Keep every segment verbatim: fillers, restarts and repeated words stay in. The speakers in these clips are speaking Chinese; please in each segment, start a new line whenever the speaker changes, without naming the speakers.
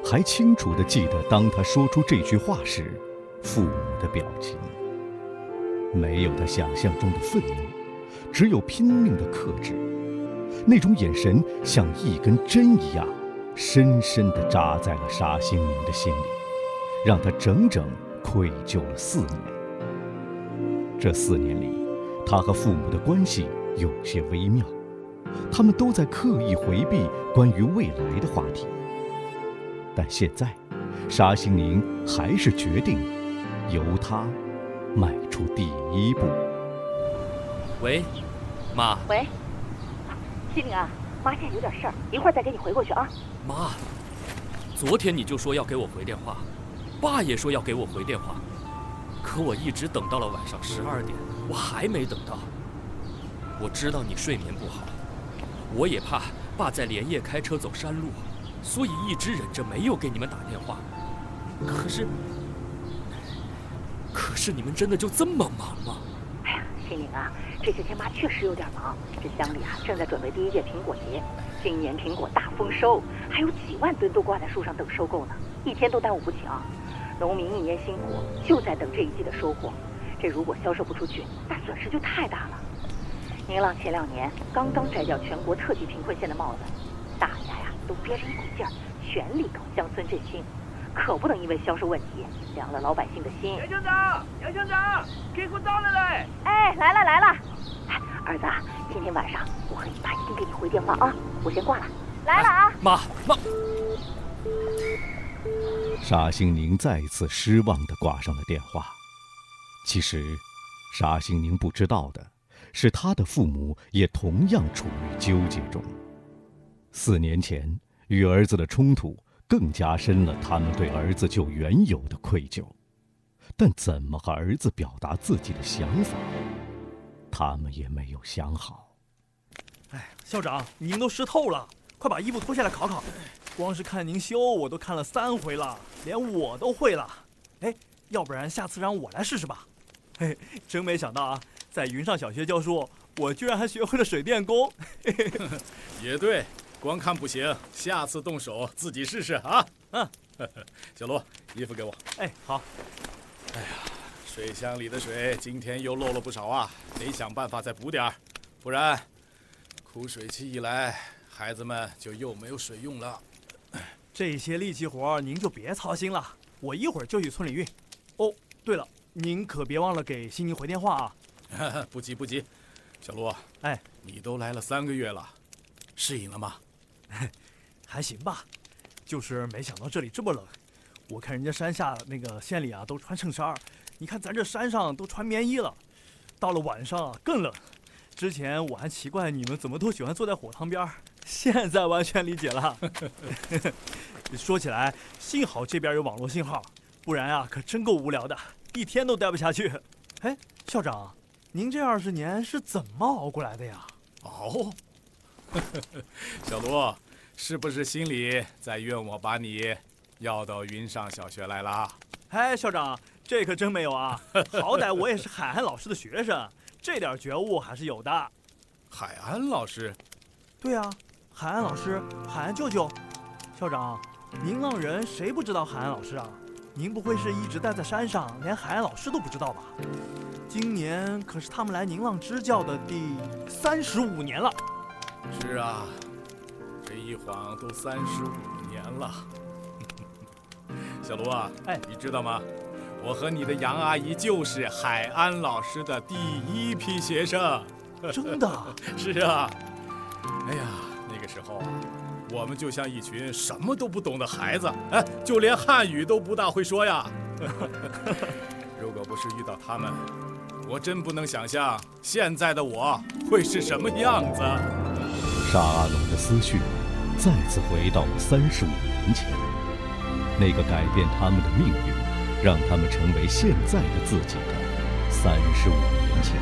还清楚地记得当他说出这句话时，父母的表情。没有他想象中的愤怒，只有拼命的克制。那种眼神像一根针一样，深深地扎在了沙兴宁的心里，让他整整愧疚了四年。这四年里，他和父母的关系有些微妙，他们都在刻意回避关于未来的话题。但现在，沙兴宁还是决定由他迈出第一步。
喂，妈。
喂，兴宁啊，妈现在有点事儿，一会儿再给你回过去啊。
妈，昨天你就说要给我回电话，爸也说要给我回电话，可我一直等到了晚上十二点，我还没等到。我知道你睡眠不好，我也怕爸在连夜开车走山路，所以一直忍着没有给你们打电话。可是，可是你们真的就这么忙吗？
哎呀，兴宁啊，这些天妈确实有点忙。这乡里啊正在准备第一届苹果节，今年苹果大丰收，还有几万吨都挂在树上等收购呢，一天都耽误不起啊。农民一年辛苦，就在等这一季的收获。这如果销售不出去，那损失就太大了。宁浪前两年刚刚摘掉全国特级贫困县的帽子，大家呀都憋着一股劲儿，全力搞乡村振兴，可不能因为销售问题凉了老百姓的心。
杨乡长，杨乡长，给我到了嘞！
哎，来了来了。哎，儿子，今天晚上我和你爸一定给你回电话啊，我先挂了。来了啊！
妈妈。
沙兴宁再次失望地挂上了电话。其实，沙兴宁不知道的是，他的父母也同样处于纠结中。四年前，与儿子的冲突更加深了他们对儿子就原有的愧疚。但怎么和儿子表达自己的想法，他们也没有想好。
哎，校长，您都湿透了，快把衣服脱下来烤烤。光是看您修，我都看了三回了，连我都会了。哎，要不然下次让我来试试吧。嘿，真没想到啊，在云上小学教书，我居然还学会了水电工。
也对，光看不行，下次动手自己试试啊。
嗯，
小罗，衣服给我。
哎，好。
哎呀，水箱里的水今天又漏了不少啊，得想办法再补点儿，不然枯水期一来，孩子们就又没有水用了。
这些力气活您就别操心了，我一会儿就去村里运。哦，对了，您可别忘了给欣妮回电话
啊。不急不急，小罗，
哎，
你都来了三个月了，适应了吗？
还行吧，就是没想到这里这么冷。我看人家山下那个县里啊都穿衬衫，你看咱这山上都穿棉衣了。到了晚上啊更冷。之前我还奇怪你们怎么都喜欢坐在火塘边，现在完全理解了。说起来，幸好这边有网络信号，不然啊可真够无聊的，一天都待不下去。哎，校长，您这二十年是怎么熬过来的呀？
熬？小罗，是不是心里在怨我把你要到云上小学来了？
哎，校长，这可真没有啊！好歹我也是海安老师的学生，这点觉悟还是有的。
海安老师？
对啊，海安老师，海安舅舅。校长，宁浪人谁不知道海安老师啊？您不会是一直待在山上，连海安老师都不知道吧？今年可是他们来宁浪支教的第三十五年了。
是啊，这一晃都三十五年了。小卢啊，
哎，
你知道吗？我和你的杨阿姨就是海安老师的第一批学生。
真的？
是啊。哎呀，那个时候啊，我们就像一群什么都不懂的孩子，哎，就连汉语都不大会说呀。如果不是遇到他们，我真不能想象现在的我会是什么样子。
沙阿龙的思绪再次回到了三十五年前，那个改变他们的命运，让他们成为现在的自己的三十五年前。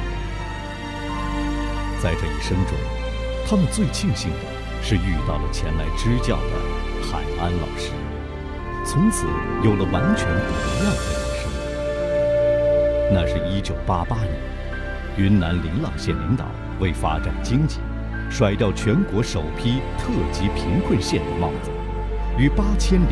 在这一生中，他们最庆幸的是遇到了前来支教的海安老师，从此有了完全不一样的人生。那是一九八八年，云南临朗县领导为发展经济，甩掉全国首批特级贫困县的帽子，与八千